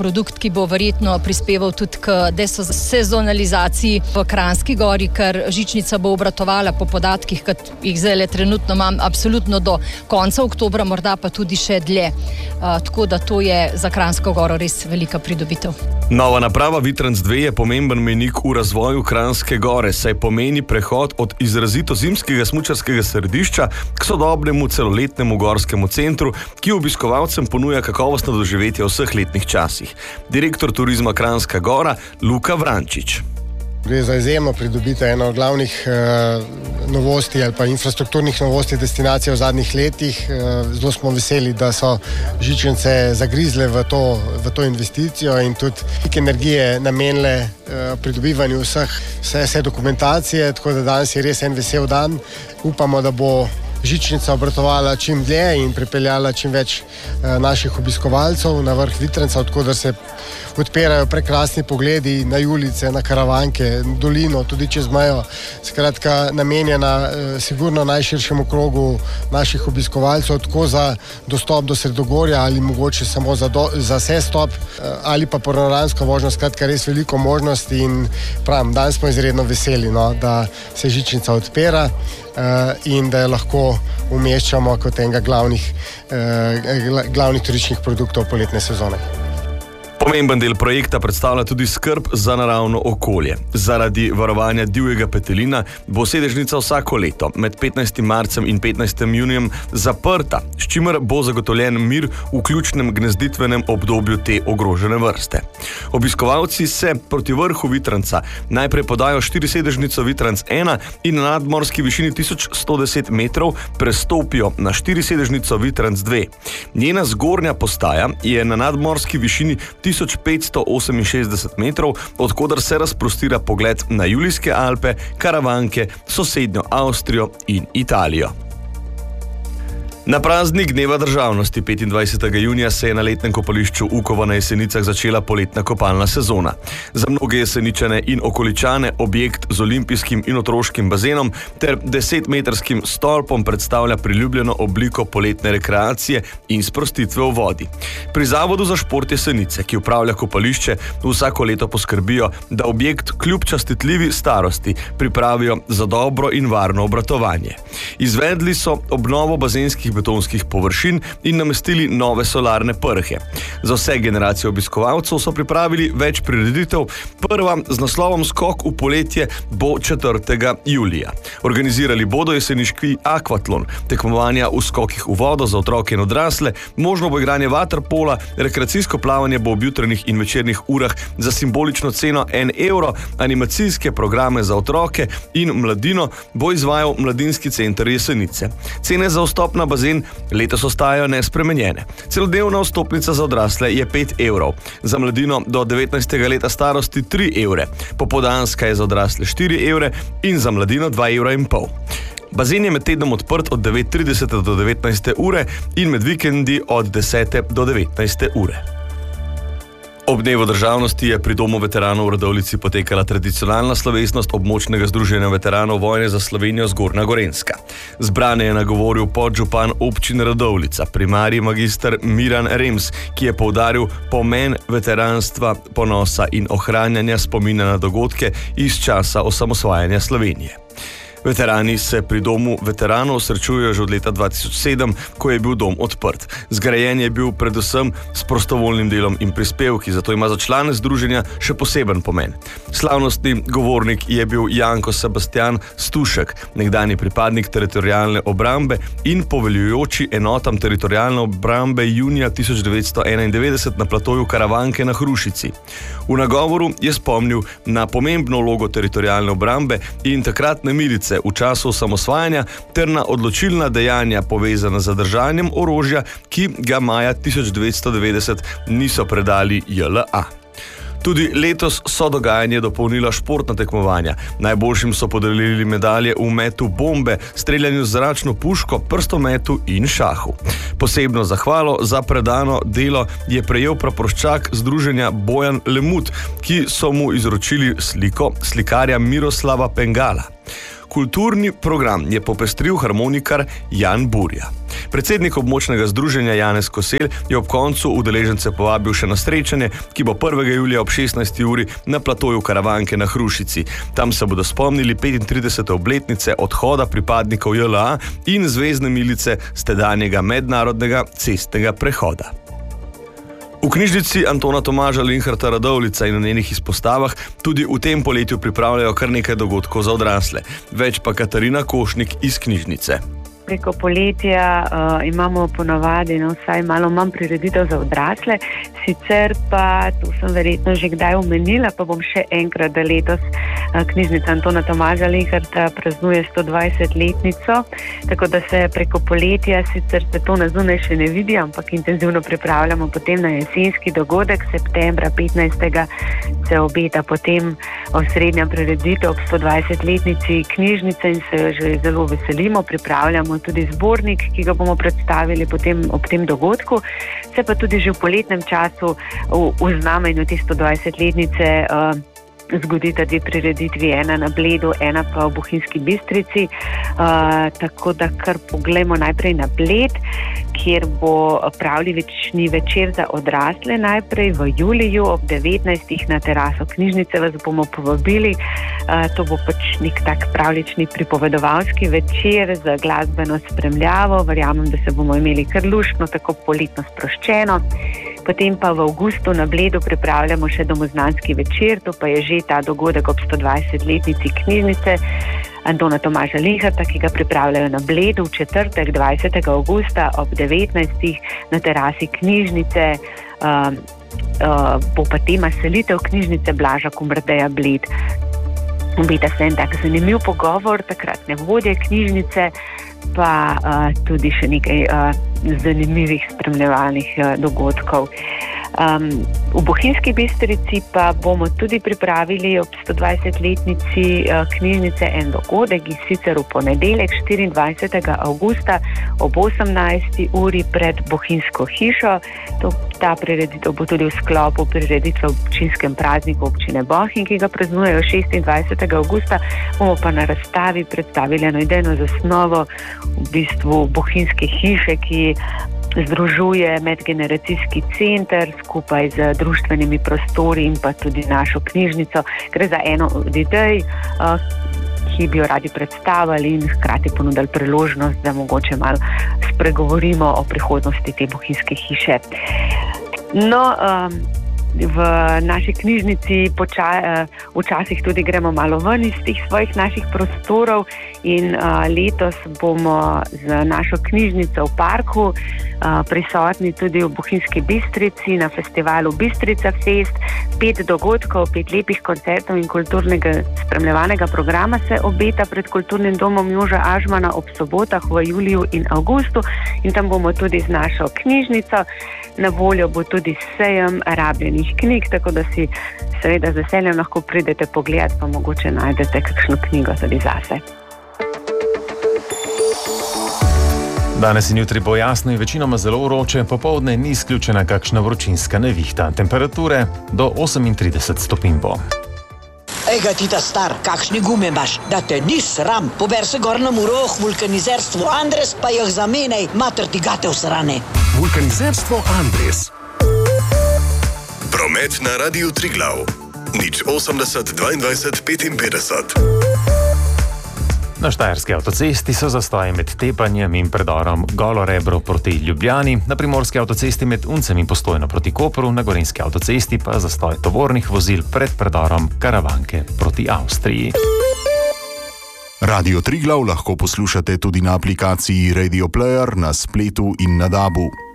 Produkt, ki bo verjetno prispeval tudi k desezonalizaciji v Kranjski Gori, ker žičnica bo obratovala po podatkih, kot jih zdaj trenutno imam, absolutno do konca oktobra, morda pa tudi še dlje. Tako da to je za Kranjsko Goro res velika pridobitev. Nova naprava Vitrans 2 je pomemben mejnik v razvoju Kranjske Gore, saj pomeni prehod od izrazito zimskega smučarskega središča k sodobnemu celoletnemu gorskemu centru, ki obiskovalcem ponuja kakovostno doživetje v vseh letnih časih. Direktor turizma Kranjska Gora, Luka Vrančič. Gre za izjemno pridobitev, eno od glavnih novosti ali pa infrastrukturnih novosti destinacije v zadnjih letih. Zelo smo veseli, da so žičnice zagrizle v to investicijo in tudi energije namenile pridobivanju vse dokumentacije, tako da danes je res en vesel dan. Upamo, da bo žičnica obratovala čim dlje in pripeljala čim več naših obiskovalcev na vrh Vitranca, tako da se odpirajo prekrasni pogledi na Julice, na Karavanke, dolino, tudi čez mejo. Skratka, namenjena sigurno najširšemu krogu naših obiskovalcev, tako za dostop do Sredogorja ali mogoče samo za sestop ali pa panoramsko vožnjo. Skratka, res veliko možnosti in pravim, danes smo izredno veseli, da se žičnica odpira in da jo lahko umeščamo kot enega glavnih turističnih produktov poletne sezone. Pomemben del projekta predstavlja tudi skrb za naravno okolje. Zaradi varovanja divjega petelina bo sedežnica vsako leto med 15. marcem in 15. junijem zaprta, s čimer bo zagotovljen mir v ključnem gnezditvenem obdobju te ogrožene vrste. Obiskovalci se proti vrhu Vitranca najprej podajo 4-sedežnico Vitrans 1 in na nadmorski višini 1110 metrov prestopijo na 4-sedežnico Vitrans 2. Njena zgornja postaja je na nadmorski višini 1568 metrov, odkoder se razprostira pogled na Julijske Alpe, Karavanke, sosednjo Avstrijo in Italijo. Na praznik Dneva državnosti 25. junija se je na letnem kopališču Ukova na Jesenicah začela poletna kopalna sezona. Za mnoge Jeseničane in okoličane objekt z olimpijskim in otroškim bazenom ter 10-metrskim stolpom predstavlja priljubljeno obliko poletne rekreacije in sprostitve v vodi. Pri Zavodu za šport Jesenice, ki upravlja kopališče, vsako leto poskrbijo, da objekt kljub častitljivi starosti pripravijo za dobro in varno obratovanje. Izvedli so obnovo bazenskih betonskih površin in namestili nove solarne prhe. Za vse generacije obiskovalcev so pripravili več prireditev. Prva z naslovom Skok v poletje bo 4. julija. Organizirali bodo jeseniški akvatlon, tekmovanja v skokih v vodo za otroke in odrasle, možno bo igranje vaterpola, rekreacijsko plavanje bo ob jutranjih in večernih urah za simbolično ceno 1 evro, animacijske programe za otroke in mladino bo izvajal Mladinski center Jesenice. Cene za vstop na bazen letos ostajajo nespremenjene. Celodnevna vstopnica za odrasle je 5 evrov, za mladino do 19. leta starosti 3 evre, popoldanska je za odrasle 4 evre in za mladino 2,5 evra. Bazen je med tednom odprt od 9:30 do 19. ure in med vikendi od 10. do 19. ure. Ob Dnevu državnosti je pri Domu veteranov v Radovljici potekala tradicionalna slovesnost območnega združenja veteranov vojne za Slovenijo Zgornja Gorenjska. Zbrane je nagovoril podžupan občine Radovljica, primarij magister Miran Rems, ki je poudaril pomen veteranstva, ponosa in ohranjanja spomina na dogodke iz časa osamosvajanja Slovenije. Veterani se pri Domu veteranov srečujejo že od leta 2007, ko je bil dom odprt. Zgrajen je bil predvsem s prostovoljnim delom in prispevki, zato ima za člane združenja še poseben pomen. Slavnostni govornik je bil Janko Sebastian Stušek, nekdanji pripadnik teritorialne obrambe in poveljujoči enotam teritorialne obrambe junija 1991 na platoju Karavanke na Hrušici. V nagovoru je spomnil na pomembno vlogo teritorialne obrambe in takratne milice v času osamosvajanja ter na odločilna dejanja povezana z zadržanjem orožja, ki ga maja 1990 niso predali JLA. Tudi letos so dogajanje dopolnila športna tekmovanja. Najboljšim so podelili medalje v metu bombe, streljanju z zračno puško, prstometu in šahu. Posebno zahvalo za predano delo je prejel praporščak združenja Bojan Lemut, ki so mu izročili sliko slikarja Miroslava Pengala. Kulturni program je popestril harmonikar Jan Burja. Predsednik območnega združenja Janez Kosel je ob koncu udeležence povabil še na srečanje, ki bo 1. julija ob 16. uri na platoju Karavanke na Hrušici. Tam se bodo spomnili 35. obletnice odhoda pripadnikov JLA in zvezne milice s tedanjega mednarodnega cestnega prehoda. V knjižnici Antona Tomaža Linharta Radovljica in na njenih izpostavah tudi v tem poletju pripravljajo kar nekaj dogodkov za odrasle. Več pa Katarina Košnik iz knjižnice. Preko poletja imamo ponavadi vsaj malo manj prireditev za odrasle, sicer pa, to sem verjetno že kdaj omenila, pa bom še enkrat, da letos knjižnica Antona Tomaža Linharta praznuje 120-letnico, tako da se preko poletja, sicer se to na zunaj še ne vidi, ampak intenzivno pripravljamo potem na jesenski dogodek, septembra 15. se obeta potem osrednja prireditev ob 120-letnici knjižnice in se že zelo veselimo, pripravljamo tudi zbornik, ki ga bomo predstavili potem ob tem dogodku. Se pa tudi že v poletnem času v znamenju te 120-letnice zgodita dve prireditvi, ena na Bledu, ena pa v Bohinjski Bistrici. Tako da kar poglejmo najprej na Bled, kjer bo pravljični večer za odrasle najprej v juliju ob 19. na teraso knjižnice vas bomo povabili. To bo pač nek tak pravljični pripovedovalski večer z glasbeno spremljavo. Verjamem, da se bomo imeli kar luštno, tako poletno sproščeno. Potem pa v avgustu na Bledu pripravljamo še domoznanski večer, to pa je že ta dogodek ob 120-letnici knjižnice Antona Tomaža Linharta, ki ga pripravljajo na Bledu v četrtek 20. avgusta ob 19. na terasi knjižnice. Bo pa tema selitev knjižnice Blaža Komrdeja Bled. Obeta se en tak zanimiv pogovor, takratne vodje knjižnice, pa tudi še nekaj zanimivih spremljevalnih dogodkov. V Bohinjski Bistrici pa bomo tudi pripravili ob 120-letnici knjižnice en dogodek, in sicer v ponedeljek 24. avgusta ob 18. uri pred Bohinjsko hišo. Ta prireditev bo tudi v sklopu prireditve v občinskem prazniku občine Bohinj, ki ga praznujejo 26. avgusta. Bomo pa na razstavi predstavili eno idejno zasnovo v bistvu Bohinjske hiše, ki združuje medgeneracijski center skupaj z društvenimi prostori in pa tudi našo knjižnico. Gre za eno od idej, ki bi jo radi predstavili in hkrati ponudili priložnost, da mogoče malo spregovorimo o prihodnosti te Bohinjske hiše. No, v naši knjižnici včasih tudi gremo malo ven iz teh svojih naših prostorov in letos bomo z našo knjižnico v parku prisotni tudi v Bohinjski Bistrici na festivalu Bistrica Fest. 5 dogodkov, 5 lepih koncertov in kulturnega spremljevanega programa se obeta pred Kulturnim domom Joža Ažmana ob sobotah v juliju in avgustu in tam bomo tudi z našo knjižnico. Na voljo bo tudi sejem rabljenih knjig, tako da si seveda z veseljem lahko pridete pogledat, pa mogoče najdete kakšno knjigo tudi zase. Danes in jutri bo jasno in večinoma zelo vroče, popoldne ni izključena kakšna vročinska nevihta. Temperature do 38 stopinj bo. Ejga ti ta star, kakšne gume imaš, da te ni sram. Pober se gor na Muroh, vulkanizerstvo Andres, pa jih zamenjaj, mater ti gate v srane. Vulkanizerstvo Andres. Promet na Radiu Triglav. 080 22 55. Na Štajerski avtocesti so zastoji med Tepanjem in predorom Golo Rebro proti Ljubljani, na Primorski avtocesti med Uncem in Postojno proti Kopru, na Gorenjski avtocesti pa zastoj tovornih vozil pred predorom Karavanke proti Avstriji. Radio Triglav lahko poslušate tudi na aplikaciji Radio Player, na spletu in na DAB-u.